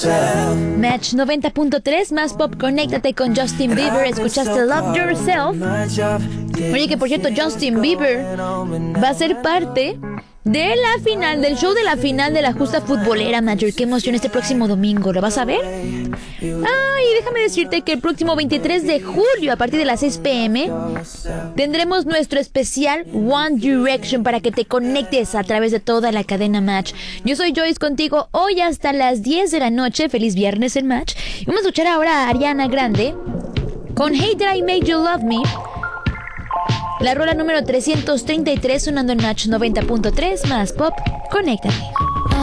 Match 90.3 más pop, conéctate con Justin Bieber. Escuchaste Love Yourself. Oye, que por cierto, Justin Bieber va a ser parte de la final, del show de la final de la justa futbolera, Major. Qué emoción, este próximo domingo. ¿Lo vas a ver? Y déjame decirte que el próximo 23 de julio, a partir de las 6 p.m, tendremos nuestro especial One Direction para que te conectes a través de toda la cadena Match. Yo soy Joyce contigo hoy hasta las 10 de la noche. Feliz viernes en Match. Y vamos a escuchar ahora a Ariana Grande con Hey Did I Make You Love Me. La rola número 333 sonando en Match 90.3 más pop. Conéctate.